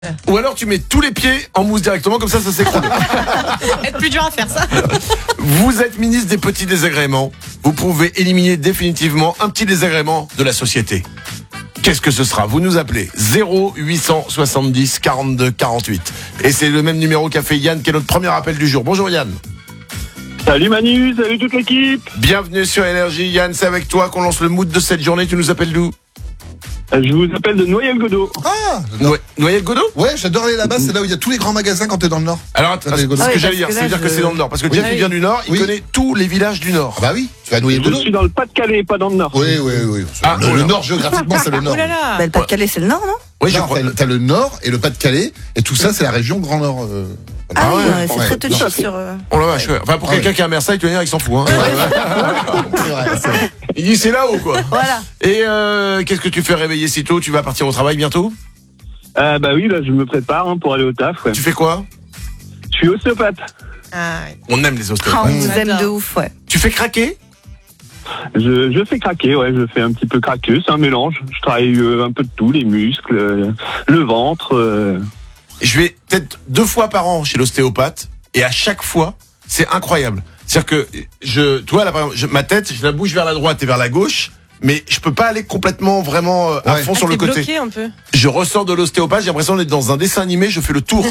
Ou alors tu mets tous les pieds en mousse directement, comme ça s'écroule. Être plus dur à faire ça. Vous êtes ministre des petits désagréments. Vous pouvez éliminer définitivement un petit désagrément de la société. Qu'est-ce que ce sera? Vous nous appelez 0870 42 48. Et c'est le même numéro qu'a fait Yann, qui est notre premier appel du jour. Bonjour Yann. Salut Manu, salut toute l'équipe. Bienvenue sur Énergie. Yann, c'est avec toi qu'on lance le mood de cette journée. Tu nous appelles d'où? Je vous appelle de Noyelles-Godeau. Ah, Noyelles-Godeau? ouais, j'adore aller là-bas, c'est là où il y a tous les grands magasins quand t'es dans le Nord. Alors, attends, c'est ce que j'allais dire, ça veut dire que c'est dans le Nord. Parce que Jeff, il vient du Nord, il connaît tous les villages du Nord. Ah bah oui, tu vas à Je Noyelles-Godeau. suis dans le Pas-de-Calais, pas dans le Nord. Oui. Ah, Le Nord, géographiquement, c'est le Nord. Oh là là. Bah, le Pas-de-Calais, c'est le Nord, non? Oui, je Non, crois. t'as le Nord et le Pas-de-Calais, et tout ça, c'est la région Grand Nord. Ah oui, ouais, c'est ouais. très touchy sur... Oh la vache, ouais. Enfin, pour Ah quelqu'un ouais. qui est à Marseille, tu vas dire, il s'en fout, hein. C'est vrai, c'est vrai. Il dit, c'est là-haut, quoi. Voilà. Et, qu'est-ce que tu fais réveiller si tôt? Tu vas partir au travail bientôt? Bah oui, là, je me prépare pour aller au taf. Ouais. Tu fais quoi? Je suis ostéopathe. Ah, ouais. On aime les Ah, ostéopathes. on vous J'adore. aime de ouf, ouais. Tu fais craquer? Je fais craquer, ouais, je fais un petit peu craqueux, c'est un mélange. Je travaille un peu de tout, les muscles, le ventre. Je vais peut-être 2 fois par an chez l'ostéopathe, et à chaque fois, c'est incroyable. C'est-à-dire que tu vois, là, par exemple, ma tête, je la bouge vers la droite et vers la gauche, mais je peux pas aller complètement vraiment à Ouais. fond sur Ah, le t'es côté. bloqué un peu. Je ressors de l'ostéopathe, j'ai l'impression d'être dans un dessin animé, je fais le tour.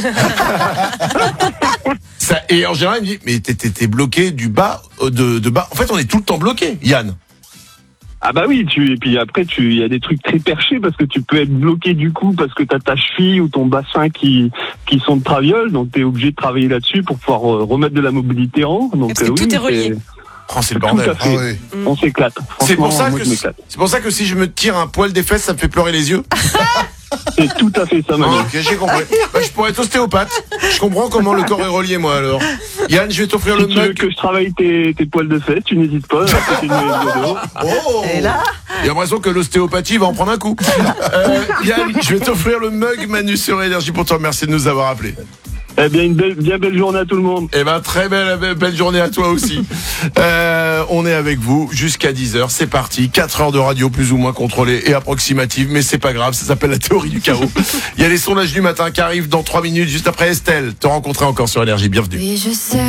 Ça, et en général, il me dit, mais t'es bloqué du bas, de bas. En fait, on est tout le temps bloqué, Yann. Ah bah oui, et puis après, il y a des trucs très perchés parce que tu peux être bloqué du coup parce que t'as ta cheville ou ton bassin qui sont de traviole, donc t'es obligé de travailler là-dessus pour pouvoir remettre de la mobilité en. Donc Parce que tout est relié. Oh, c'est le Tout bordel. à fait. Ah oui. On s'éclate. C'est pour Franchement, ça moi, que je m'éclate. c'est pour ça que si je me tire un poil des fesses, ça me fait pleurer les yeux. C'est tout à fait ça, Manu. Ok, j'ai compris. Bah, je pourrais être ostéopathe. Je comprends comment le corps est relié, moi, alors. Yann, je vais t'offrir Si le tu veux mug. que je travaille tes poils de fesses, tu n'hésites pas. C'est une Noyelles-Godeau. Oh Et là, J'ai l'impression que l'ostéopathie va en prendre un coup. Yann, je vais t'offrir le mug Manu sur Énergie pour te remercier de nous avoir appelés. Eh bien, une bien belle journée à tout le monde. Eh ben, très belle journée à toi aussi. On est avec vous jusqu'à 10h. C'est parti. 4 heures de radio plus ou moins contrôlée et approximative, mais c'est pas grave. Ça s'appelle la théorie du chaos. Il y a les sondages du matin qui arrivent dans 3 minutes juste après Estelle. Te rencontrer encore sur Énergie. Bienvenue. Oui, je sais.